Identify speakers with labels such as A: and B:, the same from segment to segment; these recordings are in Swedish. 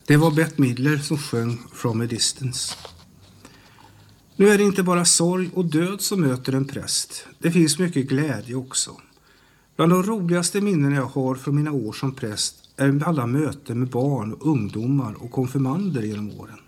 A: Det var Bette Midler som sjöng From a Distance. Nu är det inte bara sorg och död som möter en präst. Det finns mycket glädje också. Bland de roligaste minnen jag har från mina år som präst är alla möten med barn, ungdomar och konfirmander genom åren.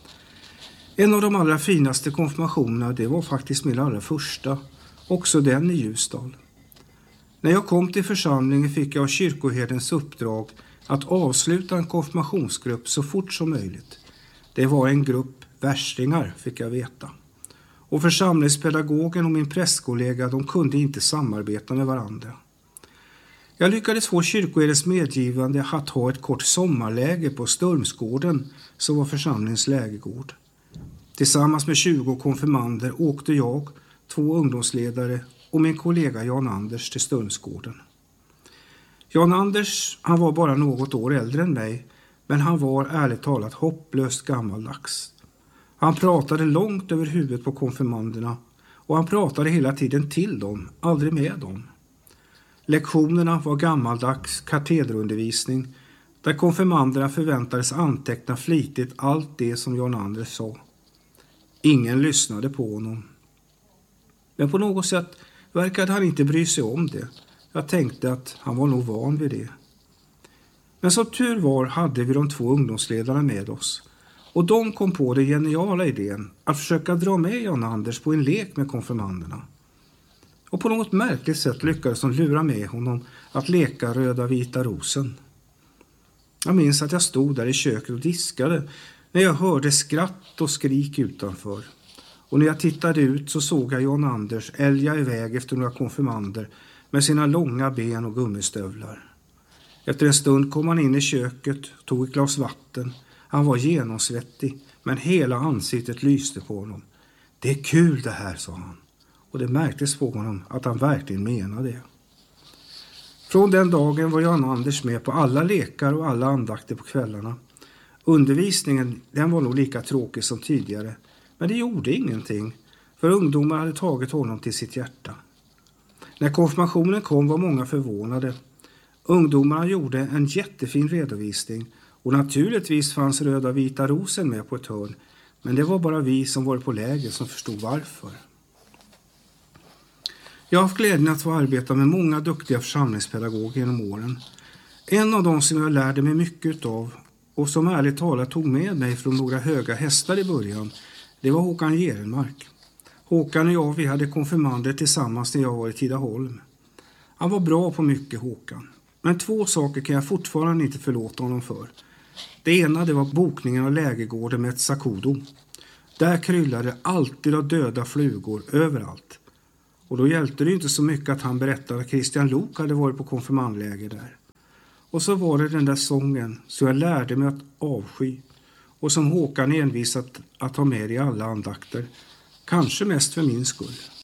A: En av de allra finaste konfirmationerna, det var faktiskt min allra första, också den i Ljusdal. När jag kom till församlingen fick jag av kyrkoherdens uppdrag att avsluta en konfirmationsgrupp så fort som möjligt. Det var en grupp värstingar, fick jag veta. Och församlingspedagogen och min prästkollega, de kunde inte samarbeta med varandra. Jag lyckades få kyrkoherdens medgivande att ha ett kort sommarläge på Sturmsgården som var församlingens lägergård. Tillsammans med 20 konfirmander åkte jag, 2 ungdomsledare och min kollega Jan Anders till Sturmsgården. Jan Anders, han var bara något år äldre än mig, men han var ärligt talat hopplöst gammaldags. Han pratade långt över huvudet på konfirmanderna och han pratade hela tiden till dem, aldrig med dem. Lektionerna var gammaldags katederundervisning där konfirmanderna förväntades anteckna flitigt allt det som Jan Anders sa. Ingen lyssnade på honom. Men på något sätt verkade han inte bry sig om det. Jag tänkte att han var nog van vid det. Men som tur var hade vi de 2 ungdomsledarna med oss. Och de kom på den geniala idén att försöka dra med Jan Anders på en lek med konfirmanderna. Och på något märkligt sätt lyckades de lura med honom att leka röda vita rosen. Jag minns att jag stod där i köket och diskade när jag hörde skratt och skrik utanför. Och när jag tittade ut så såg jag Jan Anders älga iväg efter några konfirmander med sina långa ben och gummistövlar. Efter en stund kom han in i köket och tog ett glas vatten. Han var genomsvettig, men hela ansiktet lyste på honom. Det är kul det här, sa han. Och det märktes på honom att han verkligen menade det. Från den dagen var Jan Anders med på alla lekar och alla andakter på kvällarna. Undervisningen, den var nog lika tråkig som tidigare. Men det gjorde ingenting, för ungdomar hade tagit honom till sitt hjärta. När konfirmationen kom var många förvånade. Ungdomarna gjorde en jättefin redovisning och naturligtvis fanns röda vita rosen med på ett hörn. Men det var bara vi som var på läger som förstod varför. Jag har haft glädjen att få arbeta med många duktiga församlingspedagoger genom åren. En av dem som jag lärde mig mycket av och som ärligt talat tog med mig från några höga hästar i början, det var Håkan Gerenmark. Håkan och jag, vi hade konfirmander tillsammans när jag var i Tidaholm. Han var bra på mycket, Håkan. Men 2 saker kan jag fortfarande inte förlåta honom för. Det ena, det var bokningen av lägergården med ett sakudo. Där kryllade alltid av döda flugor överallt. Och då hjälpte det inte så mycket att han berättade att Christian Lok hade varit på konfirmandläger där. Och så var det den där sången så jag lärde mig att avsky. Och som Håkan envisat att ha med i alla andakter. Kanske mest för min skull.